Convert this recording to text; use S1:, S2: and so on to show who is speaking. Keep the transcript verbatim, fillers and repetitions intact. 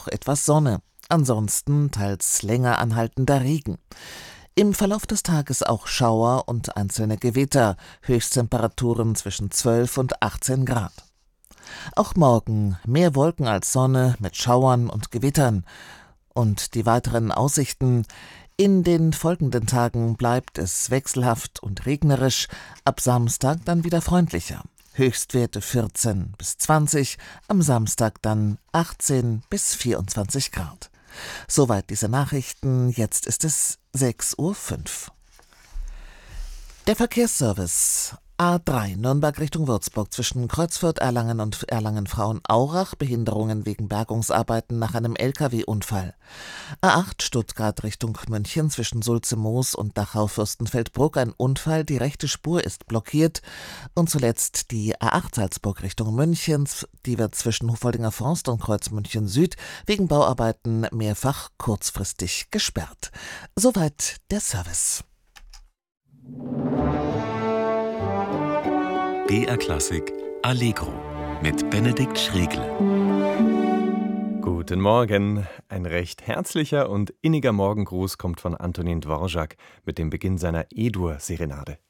S1: auch etwas Sonne. Ansonsten teils länger anhaltender Regen. Im Verlauf des Tages auch Schauer und einzelne Gewitter, Höchsttemperaturen zwischen zwölf und achtzehn Grad. Auch morgen mehr Wolken als Sonne mit Schauern und Gewittern. Und die weiteren Aussichten: In den folgenden Tagen bleibt es wechselhaft und regnerisch, ab Samstag dann wieder freundlicher. Höchstwerte vierzehn bis zwanzig, am Samstag dann achtzehn bis vierundzwanzig Grad. Soweit diese Nachrichten, jetzt ist es sechs Uhr fünf. Der Verkehrsservice. A drei Nürnberg Richtung Würzburg zwischen Kreuzfürth, Erlangen und Erlangen-Frauenaurach, Behinderungen wegen Bergungsarbeiten nach einem L K W-Unfall. A acht Stuttgart Richtung München zwischen Sulze-Moos und Dachau-Fürstenfeldbruck ein Unfall, die rechte Spur ist blockiert. Und zuletzt die A acht Salzburg Richtung München, die wird zwischen Hofoldinger Forst und Kreuz München Süd wegen Bauarbeiten mehrfach kurzfristig gesperrt. Soweit der Service.
S2: B R Klassik Allegro mit Benedikt Schregle.
S3: Guten Morgen. Ein recht herzlicher und inniger Morgengruß kommt von Antonin Dvorak mit dem Beginn seiner E-Dur-Serenade.